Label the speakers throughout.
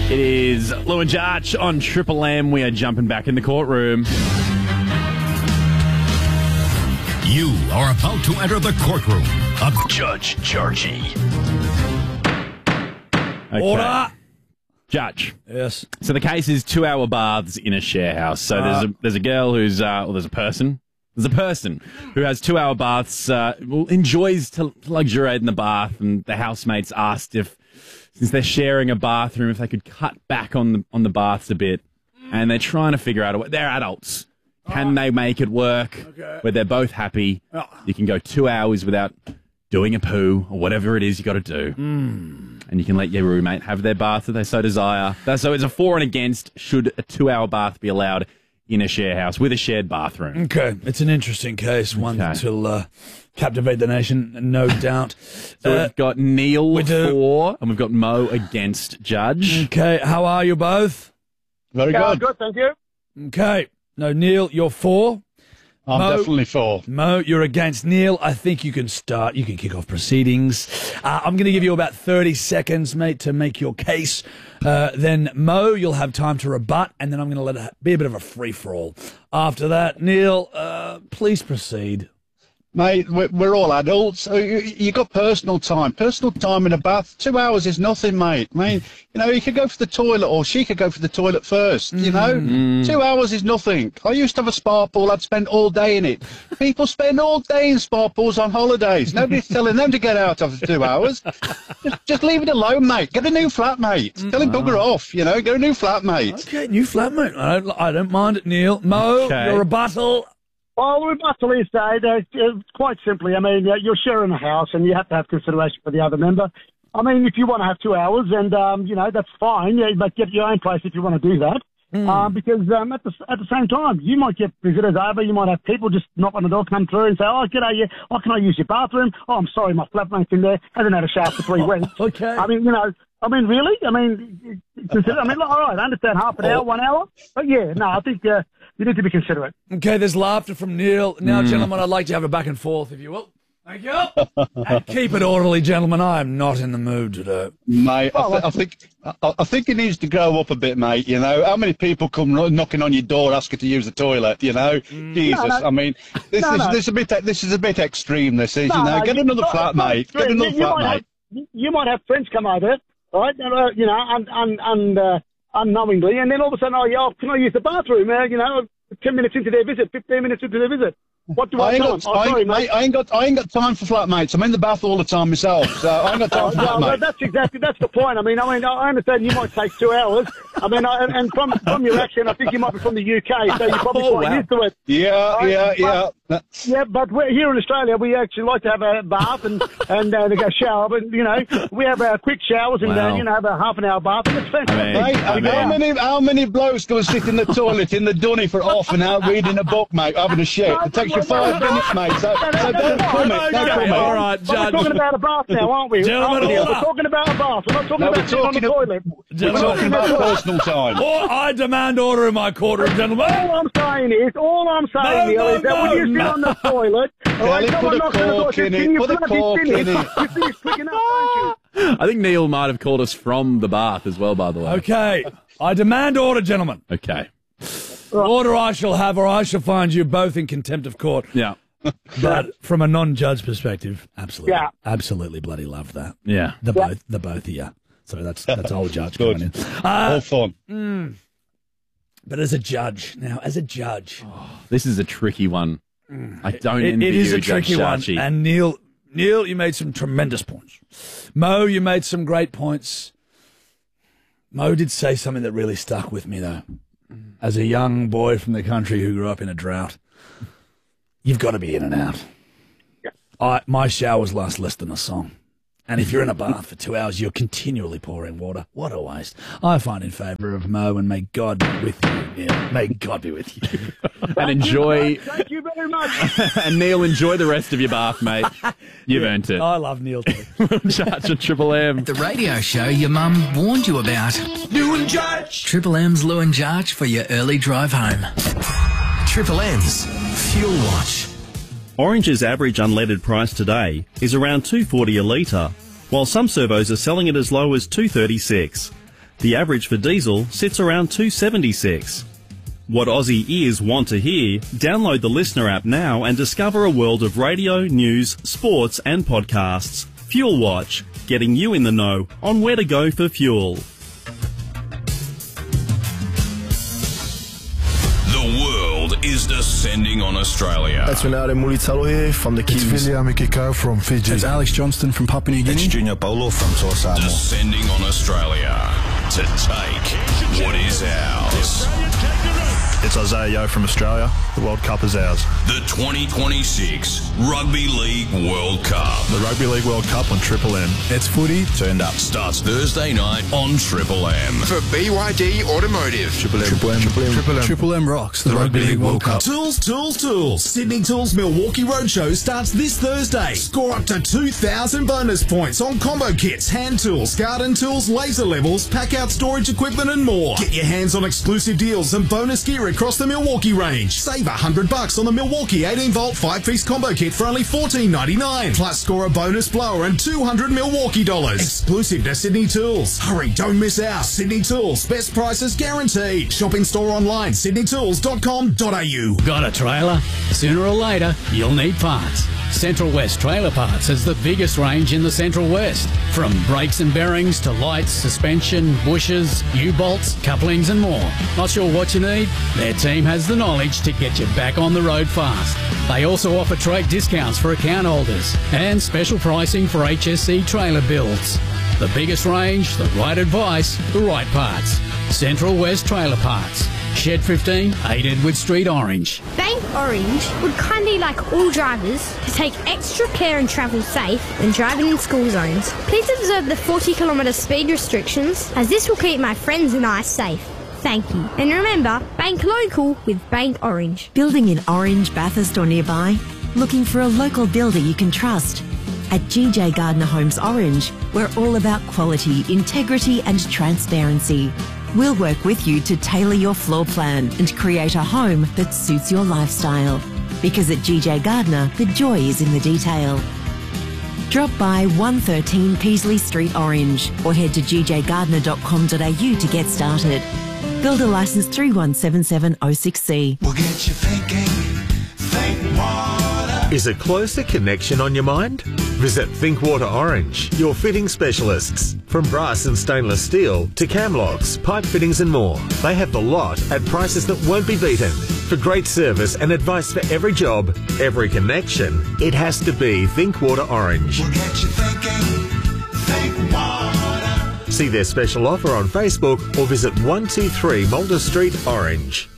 Speaker 1: It is Lou and Jarch on Triple M. We are jumping back in the courtroom.
Speaker 2: You are about to enter the courtroom of
Speaker 3: Judge Jarchy.
Speaker 1: Okay.
Speaker 4: Order!
Speaker 1: Judge.
Speaker 4: Yes.
Speaker 1: So the case is 2-hour baths in a share house. So there's a girl who's, there's a person. There's a person who has 2-hour baths, enjoys to luxuriate in the bath, and the housemates asked if, since they're sharing a bathroom, if they could cut back on the baths a bit. And they're trying to figure out a way. They're adults. Can they make it work where they're both happy? You can go 2 hours without doing a poo or whatever it is you got to do. And you can let your roommate have their bath if they so desire. So it's a for and against. Should a 2-hour bath be allowed in a share house with a shared bathroom?
Speaker 4: Okay, it's an interesting case, one that will captivate the nation, no doubt.
Speaker 1: So we've got Neil for, and we've got Mo against Judge.
Speaker 4: Okay, how are you both?
Speaker 5: Very good.
Speaker 6: Good, thank you.
Speaker 4: Okay, no, Neil, you're for.
Speaker 5: I'm
Speaker 4: Mo,
Speaker 5: definitely for.
Speaker 4: Mo, you're against. Neil, I think you can start. You can kick off proceedings. I'm going to give you about 30 seconds, mate, to make your case. Then, Mo, you'll have time to rebut, and then I'm going to let it be a bit of a free-for-all. After that, Neil, please proceed.
Speaker 5: Mate, we're all adults. You got personal time. Personal time in a bath. 2 hours is nothing, mate. I mean, you know, you could go for the toilet, or she could go for the toilet first, you know? 2 hours is nothing. I used to have a spa pool. I'd spend all day in it. People spend all day in spa pools on holidays. Nobody's telling them to get out after 2 hours. Just leave it alone, mate. Get a new flat, mate. Tell him bugger off, you know? Get a new flat, mate.
Speaker 4: Okay, new flatmate. I don't mind it, Neil. Mo, your rebuttal.
Speaker 6: Well, the rebuttal is quite simply, I mean, you're sharing a house and you have to have consideration for the other member. I mean, if you want to have 2 hours and, you know, that's fine, but get your own place if you want to do that. Because at the same time, you might get visitors over, you might have people just knock on the door, come through and say, oh, g'day, yeah, oh, can I use your bathroom? Oh, I'm sorry, my flatmate's in there, hasn't had a shower for 3 weeks.
Speaker 4: Okay.
Speaker 6: I mean, you know, really? I mean, all right, I understand half an hour, 1 hour, but yeah, no, I think you need to be considerate.
Speaker 4: Okay, there's laughter from Neil. Now, gentlemen, I'd like to have a back and forth, if you will. Thank you. And keep it orderly, gentlemen. I am not in the mood today.
Speaker 5: Mate, I think it needs to grow up a bit, mate, you know. How many people come knocking on your door asking to use the toilet, you know? Jesus, I mean, this is a bit extreme, this is, you know. Get another flat, mate. Get another flat, mate.
Speaker 6: You might have friends come over, right, you know, unknowingly, and then all of a sudden, oh, yeah, can I use the bathroom? You know, 10 minutes into their visit, 15 minutes into their visit. What do I tell them?
Speaker 5: I ain't got time for flatmates. I'm in the bath all the time myself, so I ain't got time for flatmates.
Speaker 6: That's the point. I mean, I understand you might take 2 hours. I mean, and from your accent, I think you might be from the UK, so you're probably quite used to it.
Speaker 5: Yeah.
Speaker 6: Yeah, but we're here in Australia. We actually like to have a bath and a shower, but you know, we have quick showers and you know, have a half an hour bath, and it's fantastic.
Speaker 5: How many blokes go and sit in the toilet in the dunny for half an hour reading a book, mate, having a shit? It takes you 5 minutes, mate. So don't come it.
Speaker 1: All right, Judge.
Speaker 6: We're talking about a bath now, aren't we?
Speaker 4: Gentlemen,
Speaker 6: we're talking about a bath. We're not talking about sitting on the toilet.
Speaker 5: We're talking about personal time.
Speaker 4: I demand order in my courtron, gentlemen.
Speaker 6: All I'm saying, Neil, is that when you sit on the toilet, all right, someone knocks on the door, can you bloody finish? You finish quick enough, don't you?
Speaker 1: I think Neil might have called us from the bath as well, by the way.
Speaker 4: Okay, I demand order, gentlemen.
Speaker 1: Okay.
Speaker 4: Order I shall have, or I shall find you both in contempt of court.
Speaker 1: Yeah.
Speaker 4: But from a non-judge perspective, absolutely bloody love that.
Speaker 1: Yeah.
Speaker 4: The both of you. So that's old Judge
Speaker 5: Good.
Speaker 4: coming in.
Speaker 5: All fun.
Speaker 4: But as a judge,
Speaker 1: This is a tricky one. I don't envy
Speaker 4: it is
Speaker 1: you,
Speaker 4: a tricky
Speaker 1: Judge
Speaker 4: one.
Speaker 1: Jarchy.
Speaker 4: And Neil, you made some tremendous points. Mo, you made some great points. Mo did say something that really stuck with me, though. As a young boy from the country who grew up in a drought, you've got to be in and out. My showers last less than a song. And if you're in a bath for 2 hours, you're continually pouring water. What a waste. I find in favour of Mo, and may God be with you, Neil. May God be with you.
Speaker 1: And enjoy...
Speaker 6: Thank you very much.
Speaker 1: And Neil, enjoy the rest of your bath, mate. You've earned it.
Speaker 4: I love Neil too.
Speaker 1: Judge on Triple M.
Speaker 2: the radio show your mum warned you about.
Speaker 3: Lou and Jarch.
Speaker 2: Triple M's Lou and Jarch for your early drive home. Triple M's Fuel Watch.
Speaker 7: Orange's average unleaded price today is around $2.40 a litre, while some servos are selling it as low as $2.36. The average for diesel sits around $2.76. What Aussie ears want to hear? Download the Listener app now and discover a world of radio, news, sports and podcasts. Fuel Watch, getting you in the know on where to go for fuel.
Speaker 3: The world is descending on Australia.
Speaker 8: It's Renato Mulitalo here from the Kiwis.
Speaker 9: It's Filia Mikiko from Fiji.
Speaker 10: It's Alex Johnston from Papua New Guinea.
Speaker 9: It's Junior Paulo from Toa Samoa.
Speaker 3: Descending on Australia to take what is ours.
Speaker 9: It's Isaiah Yeo from Australia. The World Cup is ours.
Speaker 3: The 2026 Rugby League World Cup.
Speaker 9: The Rugby League World Cup on Triple M.
Speaker 10: It's footy
Speaker 9: turned up.
Speaker 3: Starts Thursday night on Triple M.
Speaker 11: For BYD Automotive.
Speaker 9: Triple M.
Speaker 10: Triple M.
Speaker 9: Triple M. Triple M.
Speaker 10: Triple M rocks the Rugby League World Cup.
Speaker 12: Tools, tools, tools. Sydney Tools Milwaukee Roadshow starts this Thursday. Score up to 2,000 bonus points on combo kits, hand tools, garden tools, laser levels, pack-out storage equipment and more. Get your hands on exclusive deals and bonus gear across the Milwaukee range. Save $100 on the Milwaukee 18-volt 5-piece combo kit for only $14.99. Plus score a bonus blower and $200 Milwaukee dollars. Exclusive to Sydney Tools. Hurry, don't miss out. Sydney Tools. Best prices guaranteed. Shop in store online, sydneytools.com.au.
Speaker 13: Got a trailer? Sooner or later, you'll need parts. Central West Trailer Parts has the biggest range in the Central West. From brakes and bearings to lights, suspension, bushers, U-bolts, couplings and more. Not sure what you need? Their team has the knowledge to get you back on the road fast. They also offer trade discounts for account holders and special pricing for HSC trailer builds. The biggest range, the right advice, the right parts. Central West Trailer Parts. Shed 15, 8 Edward Street, Orange.
Speaker 14: Bank Orange would kindly like all drivers to take extra care and travel safe when driving in school zones. Please observe the 40km speed restrictions, as this will keep my friends and I safe. Thank you. And remember, bank local with Bank Orange.
Speaker 15: Building in Orange, Bathurst or nearby? Looking for a local builder you can trust? At GJ Gardner Homes Orange, we're all about quality, integrity and transparency. We'll work with you to tailor your floor plan and create a home that suits your lifestyle. Because at GJ Gardner, the joy is in the detail. Drop by 113 Peasley Street, Orange, or head to gjgardner.com.au to get started. Builder licence 3177066C.
Speaker 16: We'll get you thinking. Think water.
Speaker 17: Is a closer connection on your mind? Visit Thinkwater Orange, your fitting specialists. From brass and stainless steel to cam locks, pipe fittings and more. They have the lot at prices that won't be beaten. For great service and advice for every job, every connection, it has to be Thinkwater Orange.
Speaker 16: We'll get you thinking. Thinkwater.
Speaker 17: See their special offer on Facebook or visit 123 Mulder Street, Orange.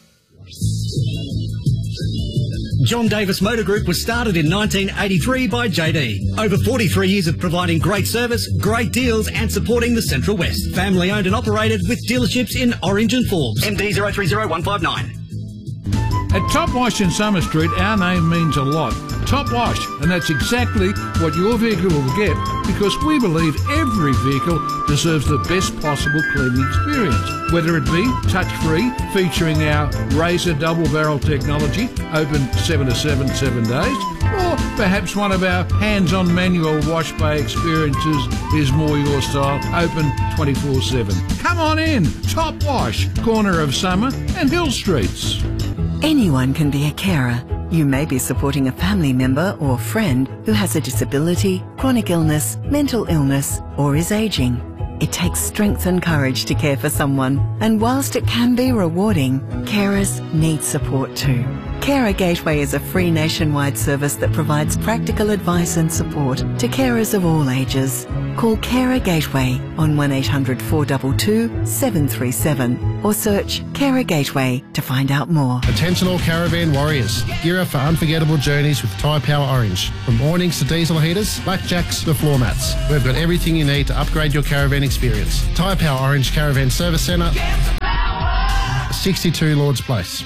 Speaker 18: John Davis Motor Group was started in 1983 by JD. Over 43 years of providing great service, great deals and supporting the Central West. Family owned and operated with dealerships in Orange and Forbes. MD 030159.
Speaker 19: At Top Wash in Summer Street, our name means a lot. Top Wash, and that's exactly what your vehicle will get, because we believe every vehicle deserves the best possible cleaning experience. Whether it be touch-free, featuring our Razor double-barrel technology, open 7 to 7 days, or perhaps one of our hands-on manual wash bay experiences is more your style, open 24/7. Come on in, Top Wash, corner of Summer and Hill Streets.
Speaker 15: Anyone can be a carer. You may be supporting a family member or friend who has a disability, chronic illness, mental illness, or is aging. It takes strength and courage to care for someone, and whilst it can be rewarding, carers need support too. Carer Gateway is a free nationwide service that provides practical advice and support to carers of all ages. Call Carer Gateway on 1800 422 737 or search Carer Gateway to find out more.
Speaker 20: Attention all caravan warriors. Gear up for unforgettable journeys with Tyre Power Orange. From awnings to diesel heaters, blackjacks to floor mats. We've got everything you need to upgrade your caravan experience. Tyre Power Orange Caravan Service Centre, 62 Lords Place.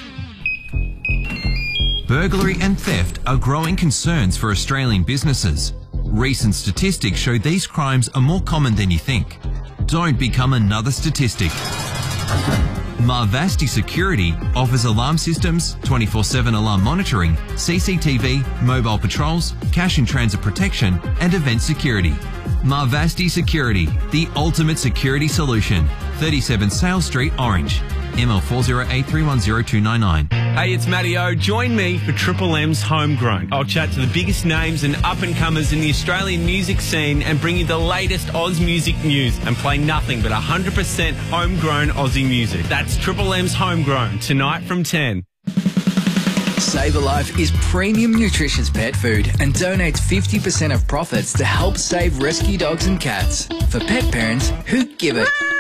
Speaker 21: Burglary and theft are growing concerns for Australian businesses. Recent statistics show these crimes are more common than you think. Don't become another statistic. Marvasti Security offers alarm systems, 24/7 alarm monitoring, CCTV, mobile patrols, cash and transit protection, and event security. Marvasti Security, the ultimate security solution. 37 Sales Street, Orange. ML4083102299.
Speaker 5: Hey, it's Matty O. Join me for Triple M's Homegrown. I'll chat to the biggest names and up-and-comers in the Australian music scene and bring you the latest Oz music news and play nothing but 100% homegrown Aussie music. That's Triple M's Homegrown, tonight from 10.
Speaker 2: Save a Life is premium nutritious pet food and donates 50% of profits to help save rescue dogs and cats. For pet parents who give it.